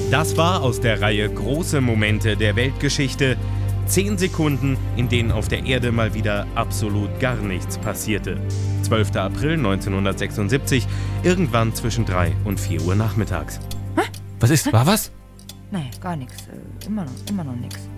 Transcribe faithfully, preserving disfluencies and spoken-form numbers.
Das war aus der Reihe Große Momente der Weltgeschichte. Zehn Sekunden, in denen auf der Erde mal wieder absolut gar nichts passierte. zwölfter April neunzehnhundertsechsundsiebzig, irgendwann zwischen drei und vier Uhr nachmittags. Was ist? War was? Nee, gar nichts. Äh, immer noch, immer noch nichts.